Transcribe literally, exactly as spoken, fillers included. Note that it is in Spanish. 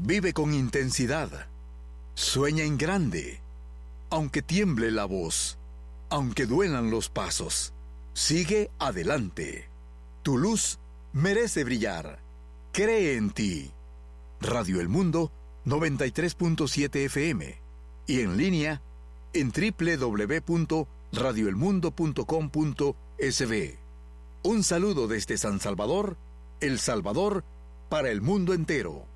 Vive con intensidad. Sueña en grande. Aunque tiemble la voz, aunque duelan los pasos, sigue adelante. Tu luz merece brillar. Cree en ti. Radio El Mundo noventa y tres punto siete F M y en línea en doble u doble u doble u punto radio el mundo punto com punto es be. Un saludo desde San Salvador, El Salvador, para el mundo entero.